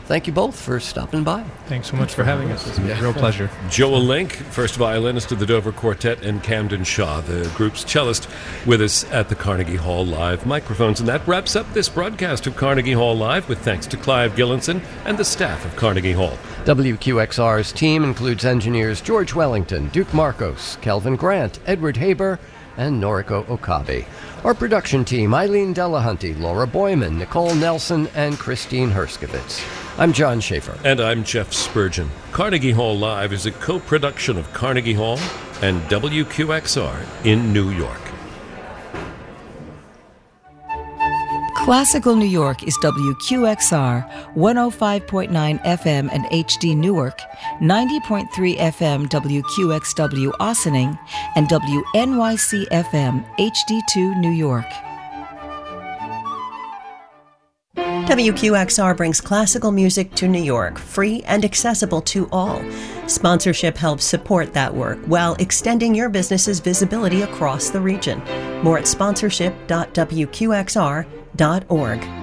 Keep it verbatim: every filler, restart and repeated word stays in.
thank you both for stopping by. Thanks so much for having us. It's been a real pleasure. Joel Link, first violinist of the Dover Quartet, and Camden Shaw, the group's cellist, with us at the Carnegie Hall Live microphones. And that wraps up this broadcast of Carnegie Hall Live, with thanks to Clive Gillinson and the staff of Carnegie Hall. W Q X R's team includes engineers George Wellington, Duke Marcos, Kelvin Grant, Edward Haber, and Noriko Okabe. Our production team, Eileen Delahunty, Laura Boyman, Nicole Nelson, and Christine Herskovitz. I'm John Schaefer. And I'm Jeff Spurgeon. Carnegie Hall Live is a co-production of Carnegie Hall and W Q X R in New York. Classical New York is W Q X R, one oh five point nine F M and H D Newark, ninety point three F M W Q X W Ossining, and W N Y C F M H D two New York. W Q X R brings classical music to New York, free and accessible to all. Sponsorship helps support that work while extending your business's visibility across the region. More at sponsorship dot w q x r dot org.